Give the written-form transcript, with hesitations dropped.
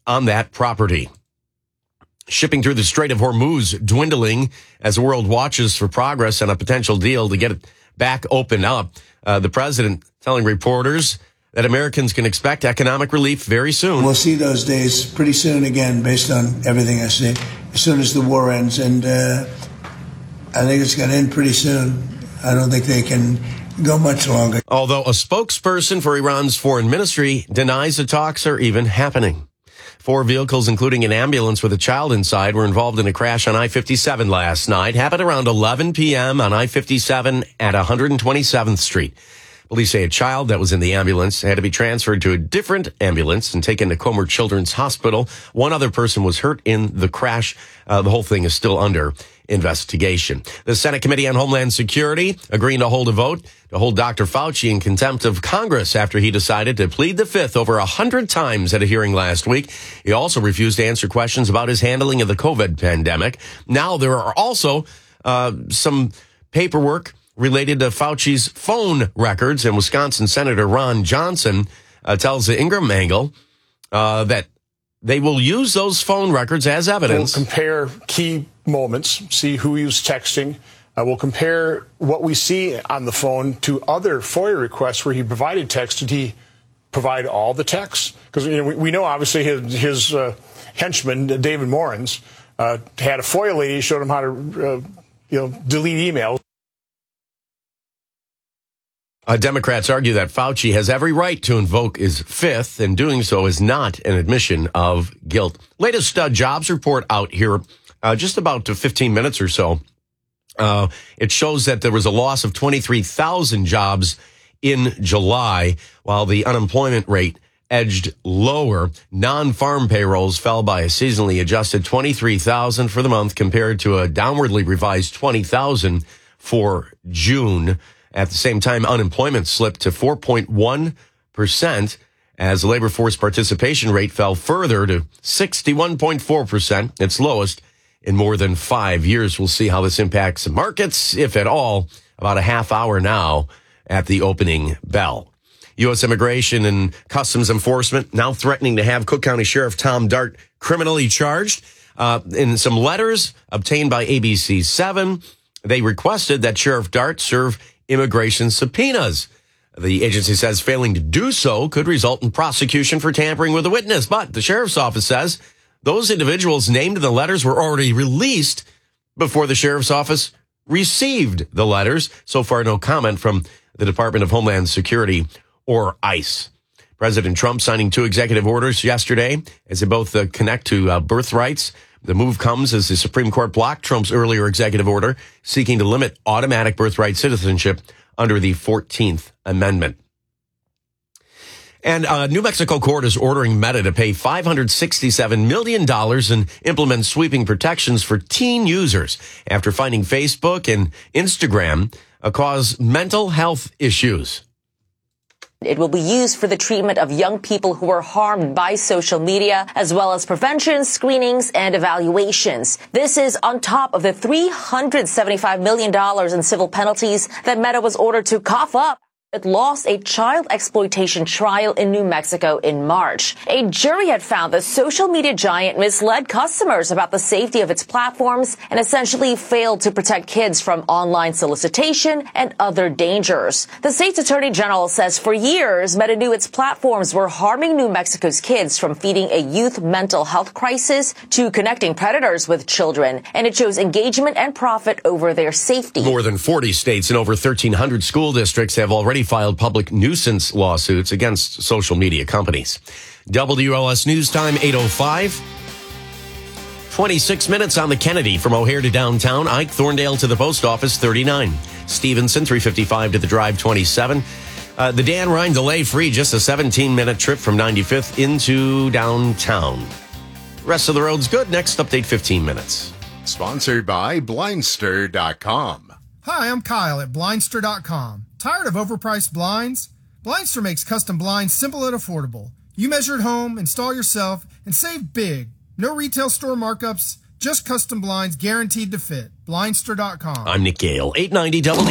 on that property. Shipping through the Strait of Hormuz dwindling as the world watches for progress on a potential deal to get it back opened up. The president telling reporters that Americans can expect economic relief very soon. We'll see those days pretty soon again, based on everything I see, as soon as the war ends. And I think it's going to end pretty soon. I don't think they can go much longer. Although a spokesperson for Iran's foreign ministry denies the talks are even happening. 4 vehicles, including an ambulance with a child inside, were involved in a crash on I-57 last night. Happened around 11 p.m. on I-57 at 127th Street. Police say a child that was in the ambulance had to be transferred to a different ambulance and taken to Comer Children's Hospital. One other person was hurt in the crash. The whole thing is still under investigation. The Senate Committee on Homeland Security agreeing to hold a vote to hold Dr. Fauci in contempt of Congress after he decided to plead the fifth over 100 times at a hearing last week. He also refused to answer questions about his handling of the COVID pandemic. Now there are also some paperwork related to Fauci's phone records, and Wisconsin Senator Ron Johnson tells the Ingram Angle that they will use those phone records as evidence. We'll compare key moments, see who he was texting. We'll compare what we see on the phone to other FOIA requests where he provided text. Did he provide all the texts? Because we know obviously his henchman, David Morans, had a FOIA lady showed him how to delete emails. Democrats argue that Fauci has every right to invoke his fifth, and doing so is not an admission of guilt. Latest jobs report out here, just about 15 minutes or so. It shows that there was a loss of 23,000 jobs in July, while the unemployment rate edged lower. Non-farm payrolls fell by a seasonally adjusted 23,000 for the month compared to a downwardly revised 20,000 for June. At the same time, unemployment slipped to 4.1% as the labor force participation rate fell further to 61.4%, its lowest in more than 5 years. We'll see how this impacts the markets, if at all, about a half hour now at the opening bell. U.S. Immigration and Customs Enforcement now threatening to have Cook County Sheriff Tom Dart criminally charged. In some letters obtained by ABC 7, they requested that Sheriff Dart serve immigration subpoenas. The agency says failing to do so could result in prosecution for tampering with a witness. But the sheriff's office says those individuals named in the letters were already released before the sheriff's office received the letters. So far, no comment from the Department of Homeland Security or ICE. President Trump signing 2 executive orders yesterday as they both connect to birthrights. The move comes as the Supreme Court blocked Trump's earlier executive order seeking to limit automatic birthright citizenship under the 14th Amendment. And New Mexico court is ordering Meta to pay $567 million and implement sweeping protections for teen users after finding Facebook and Instagram cause mental health issues. It will be used for the treatment of young people who are harmed by social media, as well as prevention, screenings, and evaluations. This is on top of the $375 million in civil penalties that Meta was ordered to cough up. It lost a child exploitation trial in New Mexico in March. A jury had found the social media giant misled customers about the safety of its platforms and essentially failed to protect kids from online solicitation and other dangers. The state's attorney general says for years, Meta knew its platforms were harming New Mexico's kids, from feeding a youth mental health crisis to connecting predators with children, and it chose engagement and profit over their safety. More than 40 states and over 1,300 school districts have already filed public nuisance lawsuits against social media companies. WLS News Time, 8:05. 26 minutes on the Kennedy from O'Hare to downtown. Ike, Thorndale to the post office, 39. Stevenson, 355 to the drive, 27. The Dan Ryan delay-free, just a 17-minute trip from 95th into downtown. Rest of the road's good. Next update, 15 minutes. Sponsored by Blindster.com. Hi, I'm Kyle at Blindster.com. Tired of overpriced blinds? Blindster makes custom blinds simple and affordable. You measure at home, install yourself, and save big. No retail store markups, just custom blinds guaranteed to fit. Blindster.com. I'm Nick Gale, 890 WD.